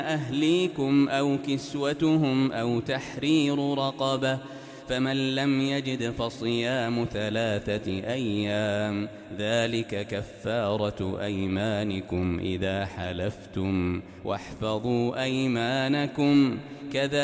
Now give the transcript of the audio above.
أهليكم أو كسوتهم أو تحرير رقبة، فمن لم يجد فصيام 3 أيام، ذلك كفارة أيمانكم إذا حلفتم، واحفظوا أيمانكم كذلك